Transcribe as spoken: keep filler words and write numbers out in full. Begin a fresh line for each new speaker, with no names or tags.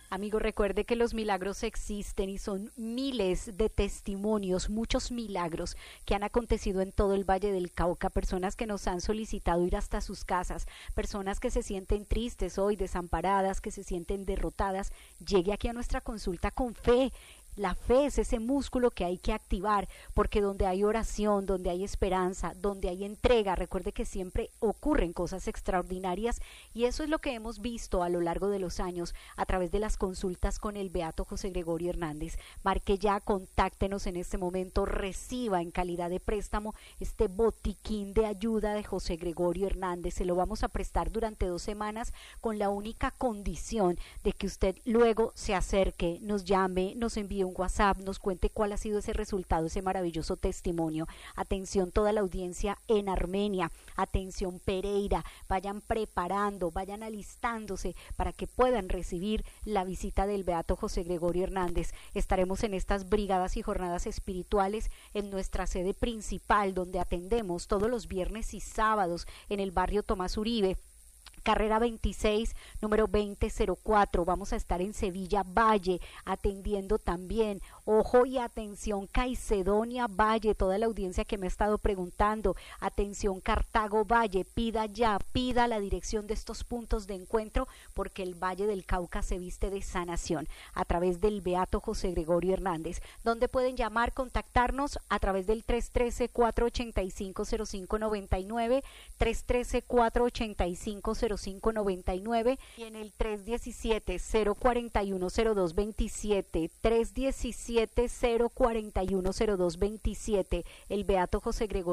Amigo, recuerde que los milagros existen y son miles de testimonios, muchos milagros que han acontecido en todo el Valle del Cauca, personas que nos han solicitado ir hasta sus casas, personas que se sienten tristes hoy, desamparadas, que se sienten derrotadas. Llegue aquí a nuestra consulta con fe. La fe es ese músculo que hay que activar, porque donde hay oración, donde hay esperanza, donde hay entrega, recuerde que siempre ocurren cosas extraordinarias, y eso es lo que hemos visto a lo largo de los años a través de las consultas con el beato José Gregorio Hernández. Marque ya, contáctenos en este momento, reciba en calidad de préstamo este botiquín de ayuda de José Gregorio Hernández. Se lo vamos a prestar durante dos semanas con la única condición de que usted luego se acerque, nos llame, nos envíe un WhatsApp, nos cuente cuál ha sido ese resultado, ese maravilloso testimonio. Atención toda la audiencia en Armenia, atención Pereira, vayan preparando, vayan alistándose para que puedan recibir la visita del beato José Gregorio Hernández. Estaremos en estas brigadas y jornadas espirituales en nuestra sede principal, donde atendemos todos los viernes y sábados en el barrio Tomás Uribe, carrera veintiséis, número veinte cero cuatro. Vamos a estar en Sevilla Valle atendiendo también. Ojo y atención Caicedonia Valle, toda la audiencia que me ha estado preguntando. Atención Cartago Valle, pida ya, pida la dirección de estos puntos de encuentro, porque el Valle del Cauca se viste de sanación a través del beato José Gregorio Hernández. Donde pueden llamar, contactarnos a través del tres uno tres, cuatro ocho cinco, cero cinco nueve nueve, tres uno tres, cuatro ocho cinco, cero cinco nueve nueve, y en el tres uno siete, cero cuatro uno, cero dos dos siete, tres uno siete, cero cuatro uno, cero dos dos siete, el beato José Gregorio